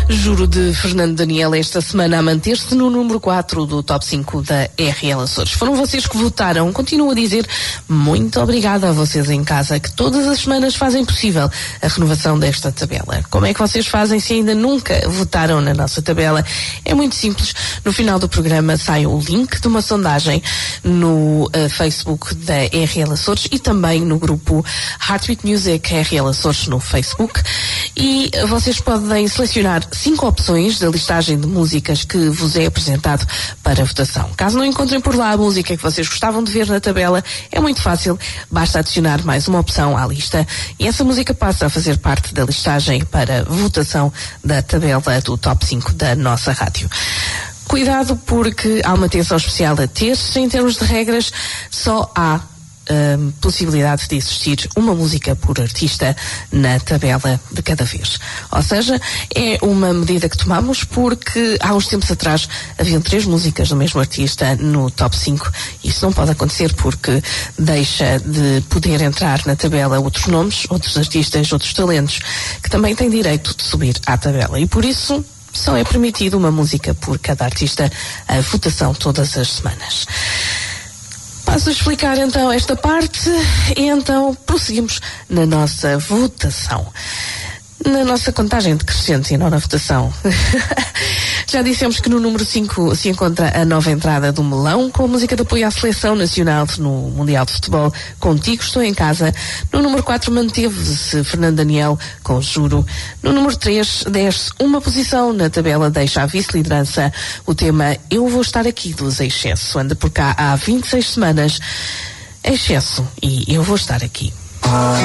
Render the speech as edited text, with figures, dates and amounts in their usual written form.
Juro, de Fernando Daniel, esta semana a manter-se no número 4 do Top 5 da RL Açores. Foram vocês que votaram. Continuo a dizer muito obrigada a vocês em casa, que todas as semanas fazem possível a renovação desta tabela. Como é que vocês fazem se ainda nunca votaram na nossa tabela? É muito simples. No final do programa sai o link de uma sondagem no Facebook da RL Açores e também no grupo Heartbeat Music RL Açores no Facebook. E vocês podem selecionar 5 opções da listagem de músicas que vos é apresentado para votação. Caso não encontrem por lá a música que vocês gostavam de ver na tabela, é muito fácil, basta adicionar mais uma opção à lista e essa música passa a fazer parte da listagem para votação da tabela do Top 5 da nossa rádio. Cuidado, porque há uma atenção especial a ter. Em termos de regras, só há possibilidade de existir uma música por artista na tabela de cada vez. Ou seja, é uma medida que tomamos porque há uns tempos atrás haviam 3 músicas do mesmo artista no Top 5. Isso não pode acontecer porque deixa de poder entrar na tabela outros nomes, outros artistas, outros talentos que também têm direito de subir à tabela. E por isso só é permitido uma música por cada artista, a votação todas as semanas. Passo a explicar então esta parte e então prosseguimos na nossa votação. Na nossa contagem decrescente e não na votação. Já dissemos que no número 5 se encontra a nova entrada do Melão, com a música de apoio à seleção nacional no Mundial de Futebol, Contigo Estou em Casa. No número 4 manteve-se Fernando Daniel com Juro. No número 3 desce uma posição na tabela, deixa a vice-liderança o tema Eu Vou Estar Aqui dos Excesso. Anda por cá há 26 semanas. Excesso e Eu Vou Estar Aqui.